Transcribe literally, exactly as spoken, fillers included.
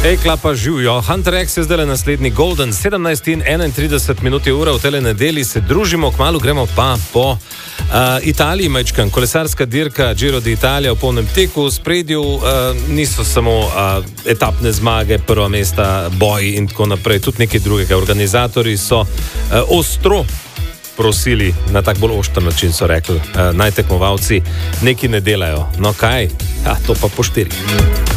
Ekla pa živijo. Hunter X je zdaj naslednji Golden, sedemnajst in enaintrideset minut je ura, v tele nedeli se družimo, kmalu gremo pa po uh, Italiji, majčkan. Kolesarska dirka Giro d'Italia v polnem teku, v spredju uh, niso samo uh, etapne zmage, prva mesta, boji in tako naprej, tudi nekaj drugega. Organizatori so uh, ostro prosili, na tak bolj ošter način so rekli, uh, naj tekmovalci nekaj ne delajo. No kaj? Ja, to pa po štiri.